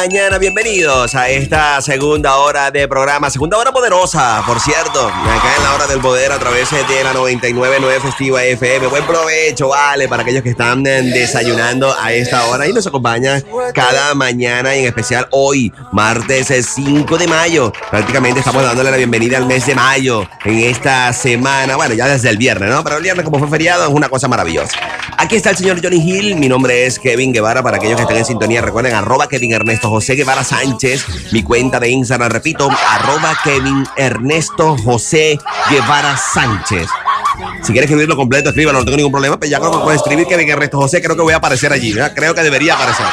Mañana, bienvenidos a esta segunda hora de programa, segunda hora poderosa, por cierto, acá en la hora del poder a través de la 99.9 Festiva FM. Buen provecho, vale, para aquellos que están desayunando a esta hora y nos acompañan cada mañana y en especial hoy, martes 5 de mayo. Prácticamente estamos dándole la bienvenida al mes de mayo en esta semana, bueno, ya desde el viernes, ¿no? Pero el viernes como fue feriado es una cosa maravillosa. Aquí está el señor Johnny Hill, mi nombre es Kevin Guevara, para aquellos que estén en sintonía, recuerden, @Kevin Ernesto José Guevara Sánchez, mi cuenta de Instagram, repito, @Kevin Ernesto José Guevara Sánchez. Si quieres escribirlo completo, escríbalo, no tengo ningún problema, pero ya creo que puedes escribir Kevin Ernesto José, creo que voy a aparecer allí, ¿verdad? Creo que debería aparecer.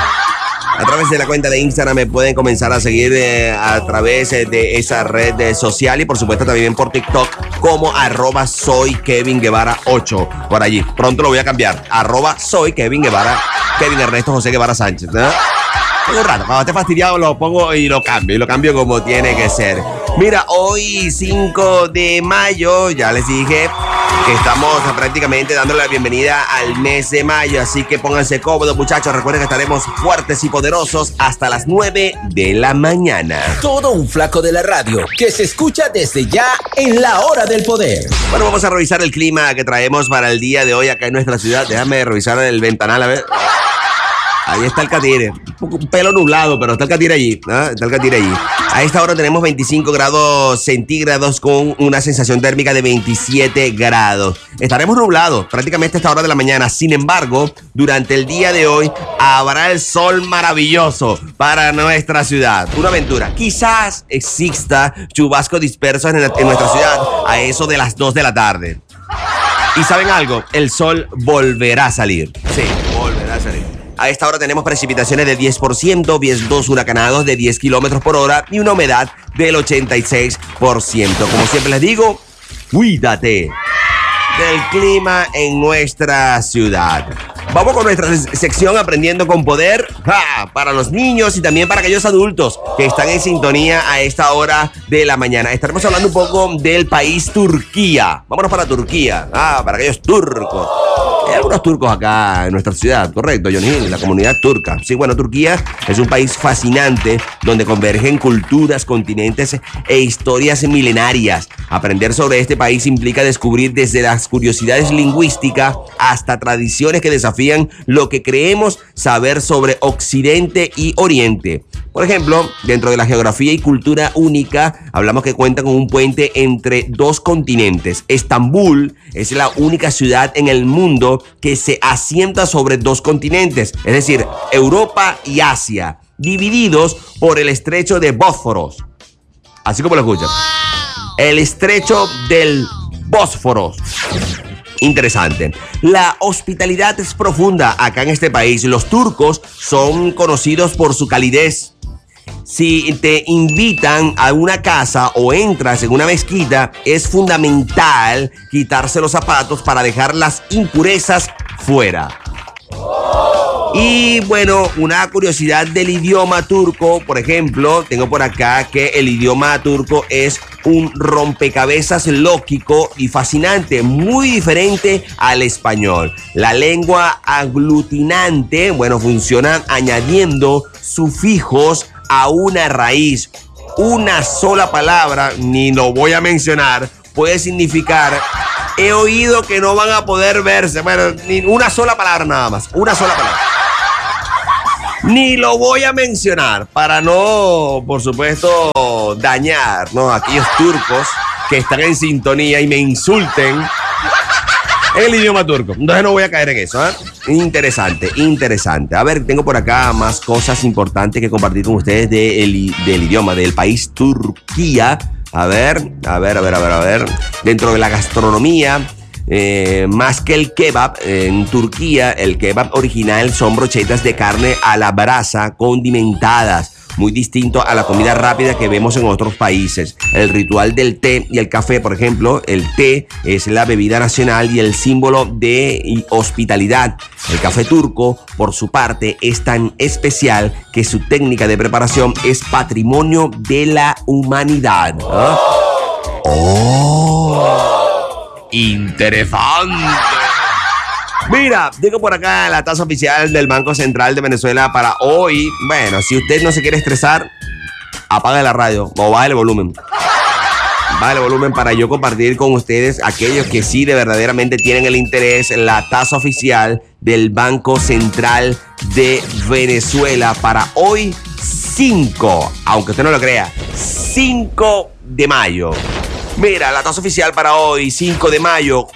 A través de la cuenta de Instagram me pueden comenzar a seguir a través de esa red social y por supuesto también por TikTok como @soy Kevin Guevara 8. Por allí, pronto lo voy a cambiar, @soy Kevin Guevara, Kevin Ernesto José Guevara Sánchez, ¿no? Un rato, cuando esté fastidiado lo pongo y lo cambio como tiene que ser. Mira, hoy 5 de mayo, ya les dije que estamos prácticamente dándole la bienvenida al mes de mayo, así que pónganse cómodos, muchachos. Recuerden que estaremos fuertes y poderosos hasta las 9 de la mañana. Todo un flaco de la radio que se escucha desde ya en la hora del poder. Bueno, vamos a revisar el clima que traemos para el día de hoy acá en nuestra ciudad. Déjame revisar el ventanal, a ver. Ahí está el catire, un pelo nublado, pero está el catire allí, ¿eh? Está el catire allí. A esta hora tenemos 25 grados centígrados con una sensación térmica de 27 grados. Estaremos nublados prácticamente a esta hora de la mañana. Sin embargo, durante el día de hoy habrá el sol maravilloso para nuestra ciudad. Una aventura. Quizás exista chubascos dispersos en nuestra ciudad a eso de las 2 de la tarde. ¿Y saben algo? El sol volverá a salir. Sí, volverá a salir. A esta hora tenemos precipitaciones de 10%, vientos huracanados de 10 kilómetros por hora y una humedad del 86%. Como siempre les digo, cuídate del clima en nuestra ciudad. Vamos con nuestra sección Aprendiendo con Poder, para los niños y también para aquellos adultos que están en sintonía a esta hora de la mañana. Estaremos hablando un poco del país Turquía. Vámonos para Turquía, para aquellos turcos. Hay algunos turcos acá en nuestra ciudad, correcto, Johnny Hill, la comunidad turca. Sí, bueno, Turquía es un país fascinante donde convergen culturas, continentes e historias milenarias. Aprender sobre este país implica descubrir desde las curiosidades lingüísticas hasta tradiciones que desafían lo que creemos saber sobre Occidente y Oriente. Por ejemplo, dentro de la geografía y cultura única, hablamos que cuenta con un puente entre dos continentes. Estambul es la única ciudad en el mundo que se asienta sobre dos continentes, es decir, Europa y Asia, divididos por el estrecho de Bósforos. Así como lo escuchan. El estrecho del Bósforos. Interesante. La hospitalidad es profunda acá en este país. Los turcos son conocidos por su calidez. Si te invitan a una casa o entras en una mezquita, es fundamental quitarse los zapatos para dejar las impurezas fuera. Y bueno, una curiosidad del idioma turco, por ejemplo, tengo por acá que el idioma turco es un rompecabezas lógico y fascinante, muy diferente al español. La lengua aglutinante, bueno, funciona añadiendo sufijos a una raíz. Una sola palabra, ni lo voy a mencionar, puede significar he oído que no van a poder verse. Bueno, ni una sola palabra nada más, una sola palabra. Ni lo voy a mencionar para no, por supuesto, dañar, ¿no?, a aquellos turcos que están en sintonía y me insulten en el idioma turco. Entonces no voy a caer en eso, ¿eh? Interesante, interesante. A ver, tengo por acá más cosas importantes que compartir con ustedes del idioma del país Turquía. A ver. Dentro de la gastronomía, más que el kebab, en Turquía, el kebab original son brochetas de carne a la brasa condimentadas. Muy distinto a la comida rápida que vemos en otros países. El ritual del té y el café, por ejemplo, el té es la bebida nacional y el símbolo de hospitalidad. El café turco, por su parte, es tan especial que su técnica de preparación es patrimonio de la humanidad. ¡Oh! ¡Interesante! Mira, digo por acá la tasa oficial del Banco Central de Venezuela para hoy. Bueno, si usted no se quiere estresar, apague la radio o baje el volumen. Baje el volumen para yo compartir con ustedes, aquellos que sí de verdaderamente tienen el interés, la tasa oficial del Banco Central de Venezuela para hoy 5, aunque usted no lo crea, 5 de mayo. Mira, la tasa oficial para hoy, 5 de mayo,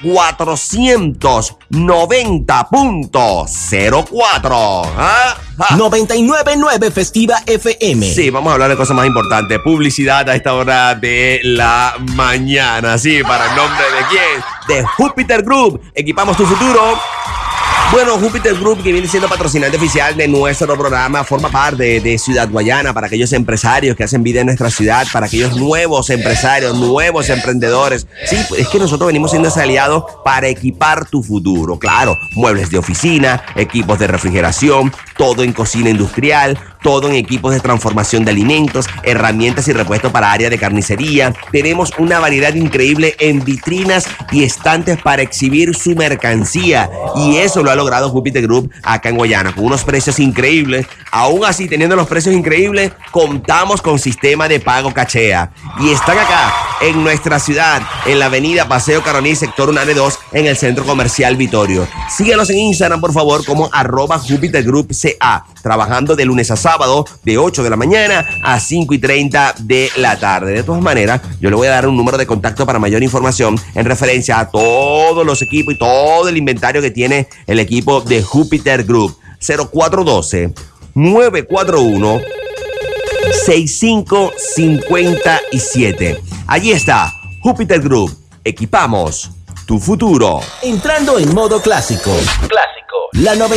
490.04. ¿Ah? 99.9 Festiva FM. Sí, vamos a hablar de cosas más importantes. Publicidad a esta hora de la mañana. Sí, ¿para el nombre de quién? De Júpiter Group. Equipamos tu futuro. Bueno, Júpiter Group, que viene siendo patrocinante oficial de nuestro programa, forma parte de Ciudad Guayana para aquellos empresarios que hacen vida en nuestra ciudad, para aquellos nuevos empresarios, nuevos emprendedores. Sí, es que nosotros venimos siendo ese aliado para equipar tu futuro. Claro, muebles de oficina, equipos de refrigeración, todo en cocina industrial, todo en equipos de transformación de alimentos, herramientas y repuestos para área de carnicería. Tenemos una variedad increíble en vitrinas y estantes para exhibir su mercancía. Y eso lo ha logrado Júpiter Group acá en Guayana, con unos precios increíbles. Aún así, teniendo los precios increíbles, contamos con sistema de pago cachea. Y están acá, en nuestra ciudad, en la avenida Paseo Caroní, sector Unane 2, en el Centro Comercial Vittorio. Síguenos en Instagram, por favor, como @JúpiterGroupCA, trabajando de lunes a sábado, de 8 de la mañana a 5:30 de la tarde. De todas maneras, yo le voy a dar un número de contacto para mayor información en referencia a todos los equipos y todo el inventario que tiene el equipo de Júpiter Group. 0412-941-6557. Allí está, Júpiter Group. Equipamos tu futuro. Entrando en modo clásico. La